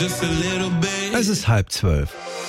Es ist 11:30.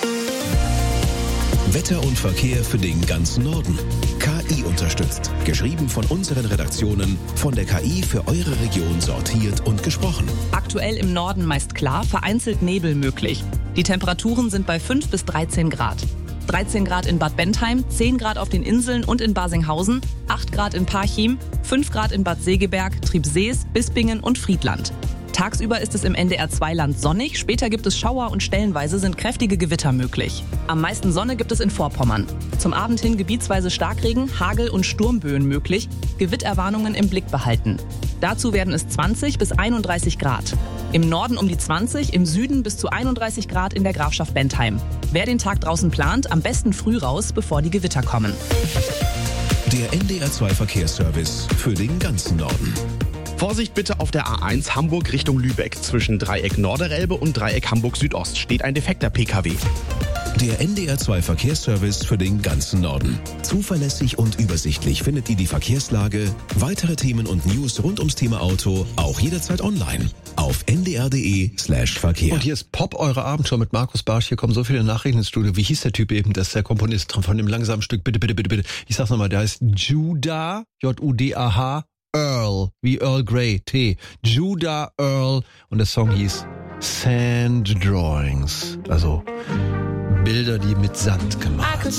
Wetter und Verkehr für den ganzen Norden. KI unterstützt. Geschrieben von unseren Redaktionen, von der KI für eure Region sortiert und gesprochen. Aktuell im Norden meist klar, vereinzelt Nebel möglich. Die Temperaturen sind bei 5 bis 13 Grad. 13 Grad in Bad Bentheim, 10 Grad auf den Inseln und in Basinghausen, 8 Grad in Parchim, 5 Grad in Bad Segeberg, Triebsees, Bispingen und Friedland. Tagsüber ist es im NDR2-Land sonnig, später gibt es Schauer und stellenweise sind kräftige Gewitter möglich. Am meisten Sonne gibt es in Vorpommern. Zum Abend hin gebietsweise Starkregen, Hagel und Sturmböen möglich, Gewitterwarnungen im Blick behalten. Dazu werden es 20 bis 31 Grad. Im Norden um die 20, im Süden bis zu 31 Grad in der Grafschaft Bentheim. Wer den Tag draußen plant, am besten früh raus, bevor die Gewitter kommen. Der NDR2 Verkehrsservice für den ganzen Norden. Vorsicht bitte auf der A1 Hamburg Richtung Lübeck. Zwischen Dreieck Norderelbe und Dreieck Hamburg Südost steht ein defekter PKW. Der NDR2 Verkehrsservice für den ganzen Norden. Zuverlässig und übersichtlich findet ihr die Verkehrslage, weitere Themen und News rund ums Thema Auto auch jederzeit online auf ndr.de/Verkehr. Und hier ist Pop, eure Abendshow mit Markus Bartsch. Hier kommen so viele Nachrichten ins Studio. Wie hieß der Typ eben? Das ist der Komponist von dem langsamen Stück. Bitte. Ich sag's nochmal, der heißt Judah, Judah, Earl, wie Earl Grey, T. Judah Earl. Und der Song hieß Sand Drawings. Also Bilder, die mit Sand gemacht sind.